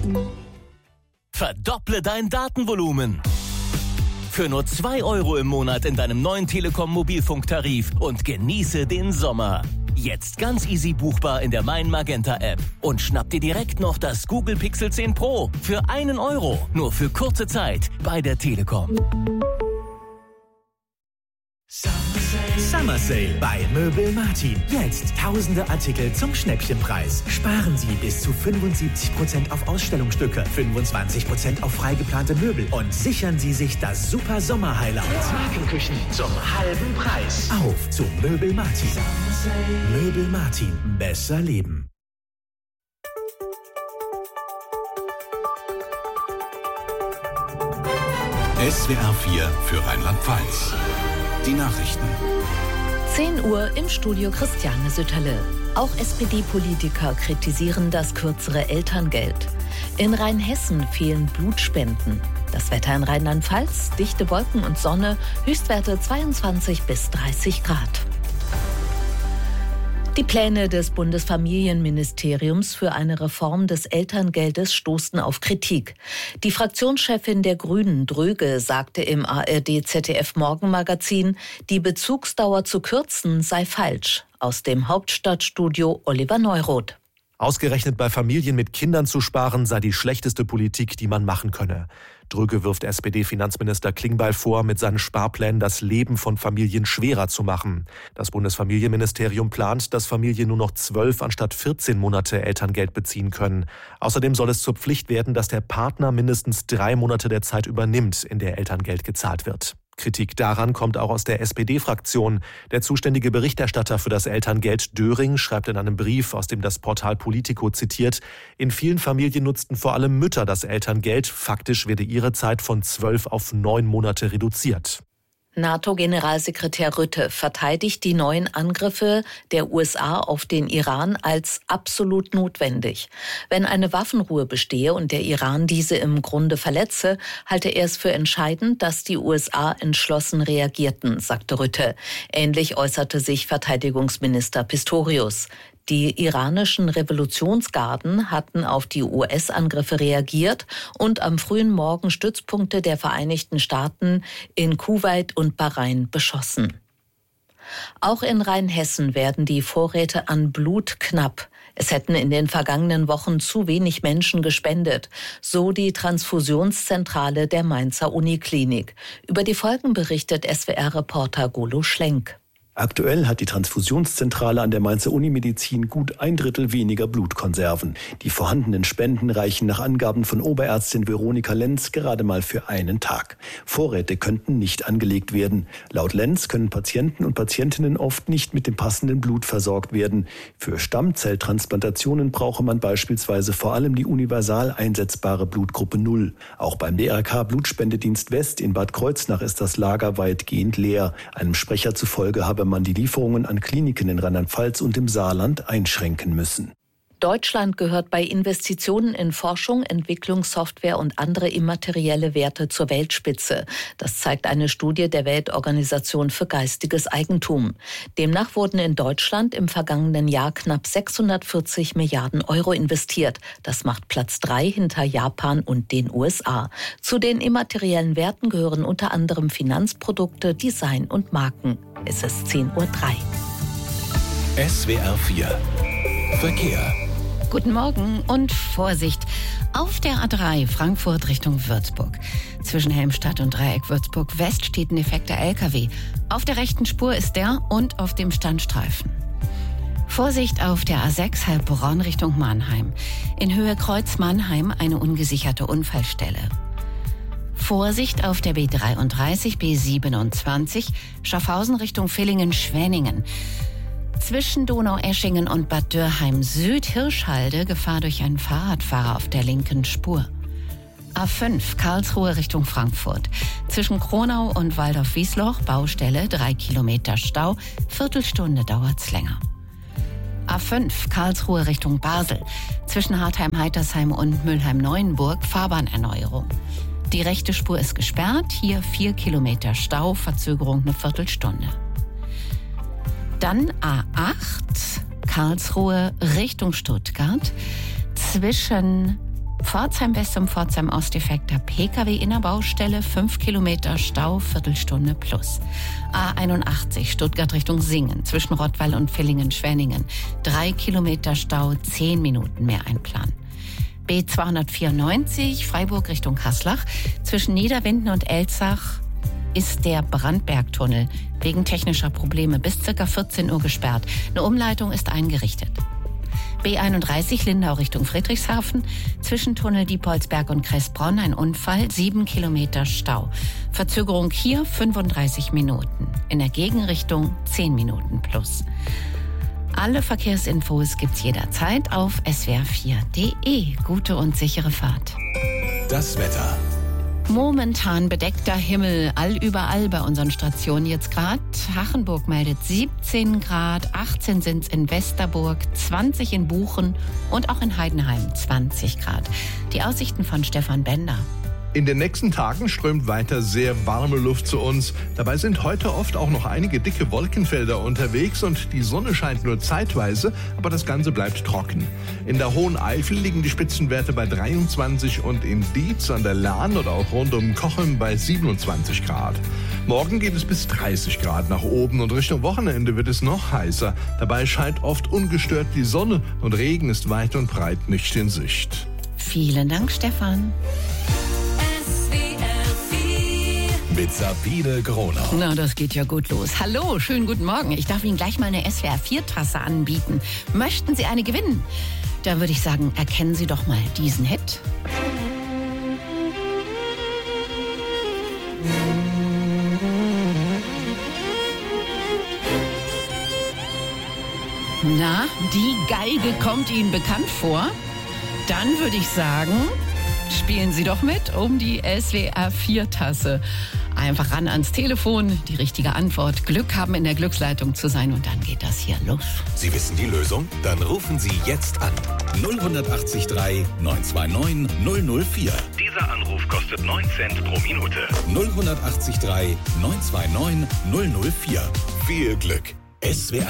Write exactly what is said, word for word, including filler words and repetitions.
Verdopple dein Datenvolumen. Für nur zwei Euro im Monat in deinem neuen Telekom-Mobilfunktarif und genieße den Sommer. Jetzt ganz easy buchbar in der Mein Magenta App. Und schnapp dir direkt noch das Google Pixel zehn Pro für einen Euro. Nur für kurze Zeit bei der Telekom. Summer Sale bei Möbel Martin. Jetzt tausende Artikel zum Schnäppchenpreis. Sparen Sie bis zu fünfundsiebzig Prozent auf Ausstellungsstücke, fünfundzwanzig Prozent auf freigeplante Möbel und sichern Sie sich das super Sommer-Highlight. Markenküchen zum halben Preis. Auf zu Möbel Martin. Möbel Martin. Besser leben. S W R vier für Rheinland-Pfalz. Die Nachrichten. zehn Uhr im Studio Christiane Sütterle. Auch S P D-Politiker kritisieren das kürzere Elterngeld. In Rheinhessen fehlen Blutspenden. Das Wetter in Rheinland-Pfalz, dichte Wolken und Sonne, Höchstwerte zweiundzwanzig bis dreißig Grad. Die Pläne des Bundesfamilienministeriums für eine Reform des Elterngeldes stoßen auf Kritik. Die Fraktionschefin der Grünen, Dröge, sagte im A R D-Z D F-Morgenmagazin, die Bezugsdauer zu kürzen sei falsch. Aus dem Hauptstadtstudio Oliver Neuroth. Ausgerechnet bei Familien mit Kindern zu sparen, sei die schlechteste Politik, die man machen könne. Dröge wirft S P D-Finanzminister Klingbeil vor, mit seinen Sparplänen das Leben von Familien schwerer zu machen. Das Bundesfamilienministerium plant, dass Familien nur noch zwölf anstatt vierzehn Monate Elterngeld beziehen können. Außerdem soll es zur Pflicht werden, dass der Partner mindestens drei Monate der Zeit übernimmt, in der Elterngeld gezahlt wird. Kritik daran kommt auch aus der S P D-Fraktion. Der zuständige Berichterstatter für das Elterngeld, Döring, schreibt in einem Brief, aus dem das Portal Politico zitiert, in vielen Familien nutzten vor allem Mütter das Elterngeld. Faktisch werde ihre Zeit von zwölf auf neun Monate reduziert. NATO-Generalsekretär Rutte verteidigt die neuen Angriffe der U S A auf den Iran als absolut notwendig. Wenn eine Waffenruhe bestehe und der Iran diese im Grunde verletze, halte er es für entscheidend, dass die U S A entschlossen reagierten, sagte Rutte. Ähnlich äußerte sich Verteidigungsminister Pistorius. Die iranischen Revolutionsgarden hatten auf die U S-Angriffe reagiert und am frühen Morgen Stützpunkte der Vereinigten Staaten in Kuwait und Bahrain beschossen. Auch in Rheinhessen werden die Vorräte an Blut knapp. Es hätten in den vergangenen Wochen zu wenig Menschen gespendet, so die Transfusionszentrale der Mainzer Uniklinik. Über die Folgen berichtet S W R-Reporter Golo Schlenk. Aktuell hat die Transfusionszentrale an der Mainzer Unimedizin gut ein Drittel weniger Blutkonserven. Die vorhandenen Spenden reichen nach Angaben von Oberärztin Veronika Lenz gerade mal für einen Tag. Vorräte könnten nicht angelegt werden. Laut Lenz können Patienten und Patientinnen oft nicht mit dem passenden Blut versorgt werden. Für Stammzelltransplantationen brauche man beispielsweise vor allem die universal einsetzbare Blutgruppe null. Auch beim D R K-Blutspendedienst West in Bad Kreuznach ist das Lager weitgehend leer. Einem Sprecher zufolge habe man die Lieferungen an Kliniken in Rheinland-Pfalz und im Saarland einschränken müssen. Deutschland gehört bei Investitionen in Forschung, Entwicklung, Software und andere immaterielle Werte zur Weltspitze. Das zeigt eine Studie der Weltorganisation für geistiges Eigentum. Demnach wurden in Deutschland im vergangenen Jahr knapp sechshundertvierzig Milliarden Euro investiert. Das macht Platz drei hinter Japan und den U S A. Zu den immateriellen Werten gehören unter anderem Finanzprodukte, Design und Marken. Es ist zehn Uhr drei. S W R vier Verkehr. Guten Morgen und Vorsicht. Auf der A drei Frankfurt Richtung Würzburg. Zwischen Helmstadt und Dreieck Würzburg West steht ein defekter L K W. Auf der rechten Spur ist der und auf dem Standstreifen. Vorsicht auf der A sechs Heilbronn Richtung Mannheim. In Höhe Kreuz Mannheim eine ungesicherte Unfallstelle. Vorsicht auf der B dreiunddreißig, B siebenundzwanzig Schaffhausen Richtung Villingen-Schwenningen. Zwischen Donaueschingen und Bad Dürrheim Süd Hirschhalde Gefahr durch einen Fahrradfahrer auf der linken Spur. A fünf Karlsruhe Richtung Frankfurt. Zwischen Kronau und Waldorf-Wiesloch Baustelle, drei Kilometer Stau, Viertelstunde dauert's länger. A fünf Karlsruhe Richtung Basel. Zwischen Hartheim-Heitersheim und Mülheim-Neuenburg Fahrbahnerneuerung. Die rechte Spur ist gesperrt, hier vier Kilometer Stau, Verzögerung eine Viertelstunde. Dann A acht, Karlsruhe Richtung Stuttgart. Zwischen Pforzheim West und Pforzheim Ost defekter P K W-Innerbaustelle, fünf Kilometer Stau, Viertelstunde plus. A einundachtzig Stuttgart Richtung Singen, zwischen Rottweil und Villingen-Schwenningen, drei Kilometer Stau, zehn Minuten mehr einplanen. B zweihundertvierundneunzig Freiburg Richtung Haslach, zwischen Niederwinden und Elzach ist der Brandbergtunnel wegen technischer Probleme bis ca. vierzehn Uhr gesperrt. Eine Umleitung ist eingerichtet. B einunddreißig Lindau Richtung Friedrichshafen, zwischen Tunnel Diepholzberg und Kressbronn ein Unfall, sieben Kilometer Stau. Verzögerung hier fünfunddreißig Minuten, in der Gegenrichtung zehn Minuten plus. Alle Verkehrsinfos gibt's jederzeit auf s w r vier punkt d e. Gute und sichere Fahrt. Das Wetter. Momentan bedeckter Himmel allüberall bei unseren Stationen jetzt gerade. Hachenburg meldet siebzehn Grad, achtzehn sind's in Westerburg, zwanzig in Buchen und auch in Heidenheim zwanzig Grad. Die Aussichten von Stefan Bender. In den nächsten Tagen strömt weiter sehr warme Luft zu uns. Dabei sind heute oft auch noch einige dicke Wolkenfelder unterwegs und die Sonne scheint nur zeitweise, aber das Ganze bleibt trocken. In der Hohen Eifel liegen die Spitzenwerte bei dreiundzwanzig und in Dietz an der Lahn oder auch rund um Cochem bei siebenundzwanzig Grad. Morgen geht es bis dreißig Grad nach oben und Richtung Wochenende wird es noch heißer. Dabei scheint oft ungestört die Sonne und Regen ist weit und breit nicht in Sicht. Vielen Dank, Stefan. Mit Sabine Gronau. Na, das geht ja gut los. Hallo, schönen guten Morgen. Ich darf Ihnen gleich mal eine S W R vier Tasse anbieten. Möchten Sie eine gewinnen? Da würde ich sagen, erkennen Sie doch mal diesen Hit. Na, die Geige kommt Ihnen bekannt vor? Dann würde ich sagen, spielen Sie doch mit um die S W R vier Tasse. Einfach ran ans Telefon, die richtige Antwort. Glück haben, in der Glücksleitung zu sein und dann geht das hier los. Sie wissen die Lösung? Dann rufen Sie jetzt an. null acht drei neun zwei neun null null vier. Dieser Anruf kostet neun Cent pro Minute. null acht drei neun zwei neun null null vier. Viel Glück. S W R